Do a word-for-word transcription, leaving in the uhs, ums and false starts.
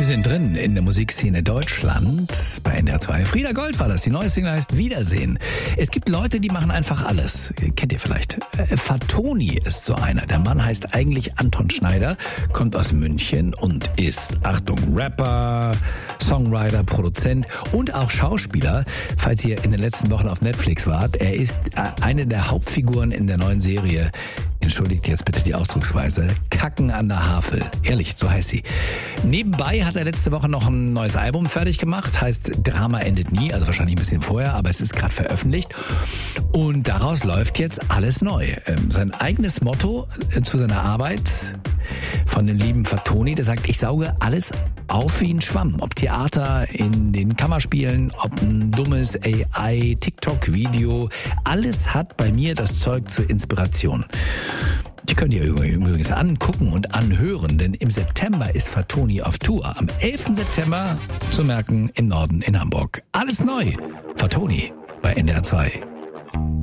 Wir sind drin in der Musikszene Deutschland bei N D R zwei. Frieda Gold war das. Die neue Single heißt Wiedersehen. Es gibt Leute, die machen einfach alles. Kennt ihr vielleicht? Äh, Fatoni ist so einer. Der Mann heißt eigentlich Anton Schneider, kommt aus München und ist, Achtung, Rapper, Songwriter, Produzent und auch Schauspieler. Falls ihr in den letzten Wochen auf Netflix wart, er ist äh, eine der Hauptfiguren in der neuen Serie. Entschuldigt jetzt bitte die Ausdrucksweise. Kacken an der Havel. Ehrlich, so heißt sie. Nebenbei hat er letzte Woche noch ein neues Album fertig gemacht. Heißt Drama endet nie. Also wahrscheinlich ein bisschen vorher, aber es ist gerade veröffentlicht. Und daraus läuft jetzt alles neu. Ähm, sein eigenes Motto äh, zu seiner Arbeit von den lieben Fatoni, der sagt, ich sauge alles auf wie ein Schwamm. Ob Theater in den Kammerspielen, ob ein dummes A I-TikTok-Video. Alles hat bei mir das Zeug zur Inspiration. Die könnt ihr übrigens angucken und anhören, denn im September ist Fatoni auf Tour. Am elften September zu merken im Norden in Hamburg. Alles neu. Fatoni bei N D R zwei.